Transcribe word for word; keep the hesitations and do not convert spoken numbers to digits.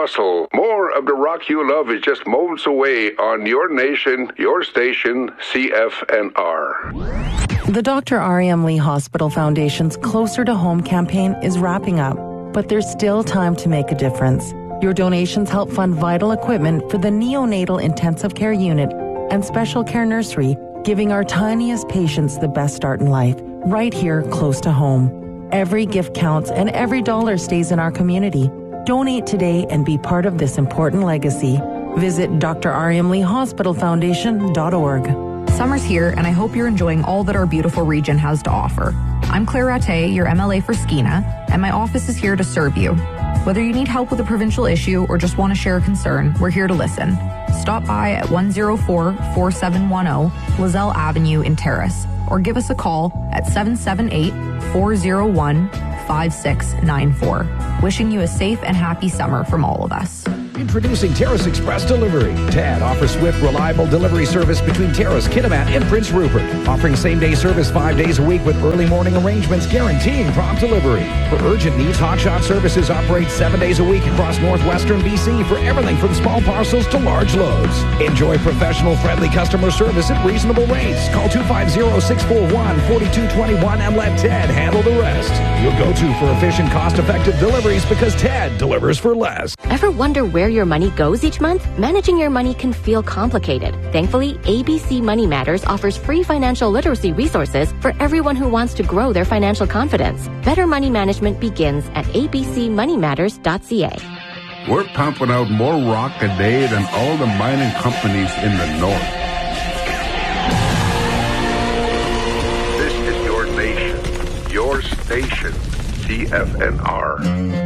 Russell. More of the rock you love is just moments away on your nation, your station, C F N R. The Doctor R E M Lee Hospital Foundation's Closer to Home campaign is wrapping up, but there's still time to make a difference. Your donations help fund vital equipment for the neonatal intensive care unit and special care nursery, giving our tiniest patients the best start in life, right here close to home. Every gift counts and every dollar stays in our community. Donate today and be part of this important legacy. Visit D R E M Lee Hospital Foundation dot org. Summer's here, and I hope you're enjoying all that our beautiful region has to offer. I'm Claire Rattay, your M L A for Skeena, and my office is here to serve you. Whether you need help with a provincial issue or just want to share a concern, we're here to listen. Stop by at one oh four, four seven one oh Lozelle Avenue in Terrace, or give us a call at seven seven eight, four oh one, five six nine four. Wishing you a safe and happy summer from all of us. Introducing Terrace Express Delivery. T A D offers swift, reliable delivery service between Terrace, Kitimat, and Prince Rupert. Offering same-day service five days a week with early morning arrangements guaranteeing prompt delivery. For urgent needs, Hotshot Services operates seven days a week across northwestern B C for everything from small parcels to large loads. Enjoy professional, friendly customer service at reasonable rates. Call two five zero, six four one, four two two one and let Ted handle the rest. You'll go to for efficient, cost-effective deliveries because Ted delivers for less. Ever wonder where your money goes each month? Managing your money can feel complicated. Thankfully, A B C Money Matters offers free financial literacy resources for everyone who wants to grow their financial confidence. Better money management begins at a b c money matters dot c a. We're pumping out more rock a day than all the mining companies in the north. This is your nation, your station, C F N R.